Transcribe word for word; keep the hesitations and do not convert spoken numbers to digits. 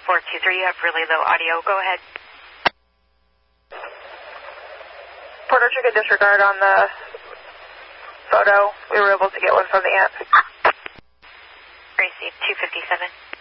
four two three, you have really low audio. Go ahead. Porter took a disregard on the photo. We were able to get one from the amp. Received two fifty-seven.